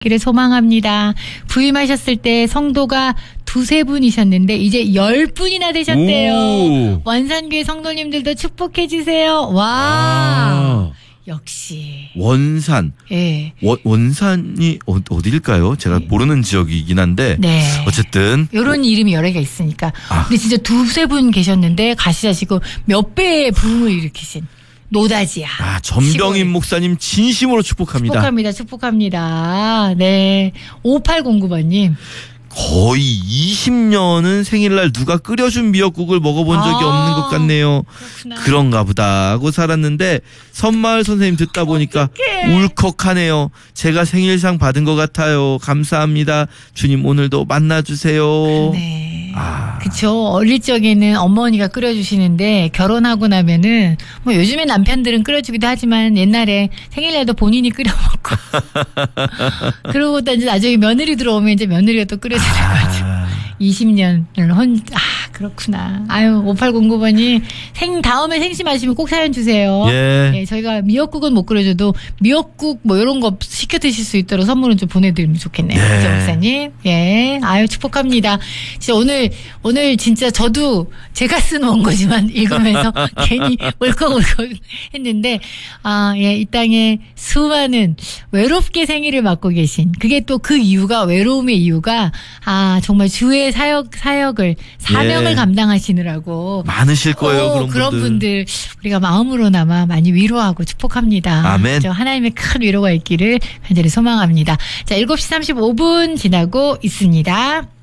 기를 소망합니다. 부임하셨을 때 성도가 2-3분이셨는데 이제 10분이나 되셨대요. 오. 원산교회 성도님들도 축복해 주세요. 와. 아. 역시. 원산. 예. 원산이 어디일까요? 제가 모르는 지역이긴 한데. 네. 어쨌든. 요런 이름이 여러 개가 있으니까. 아. 근데 진짜 2-3분 계셨는데 가시자시고 몇 배의 부흥을 일으키신 노다지야. 아, 전병인 목사님 진심으로 축복합니다. 축복합니다. 네. 5809번님. 거의 20년은 생일날 누가 끓여준 미역국을 먹어본 적이 없는 것 같네요. 그렇구나. 그런가 보다 하고 살았는데 선마을 선생님 듣다 보니까 울컥하네요. 제가 생일상 받은 것 같아요. 감사합니다. 주님 오늘도 만나주세요. 네. 아. 그쵸. 어릴 적에는 어머니가 끓여주시는데 결혼하고 나면은 뭐 요즘에 남편들은 끓여주기도 하지만 옛날에 생일날도 본인이 끓여먹고 그러고 이제 나중에 며느리 들어오면 이제 며느리가 또 끓여주는 거죠. 20년을 그렇구나. 아유, 5809번이 다음에 생심하시면 꼭 사연 주세요. 예. 예, 저희가 미역국은 못 끓여줘도 미역국 뭐 이런 거 시켜 드실 수 있도록 선물은 좀 보내드리면 좋겠네요. 네. 그죠, 목사님? 예. 아유, 축복합니다. 진짜 오늘 진짜 저도 제가 쓴 원고지만 읽으면서 괜히 울컥울컥 했는데, 예, 이 땅에 수많은 외롭게 생일을 맞고 계신, 그게 또 그 이유가, 외로움의 이유가, 정말 주의 사역을, 사명을 예. 감당하시느라고. 많으실 거예요. 그런 분들 우리가 마음으로나마 많이 위로하고 축복합니다. 아멘. 하나님의 큰 위로가 있기를 간절히 소망합니다. 자, 7시 35분 지나고 있습니다.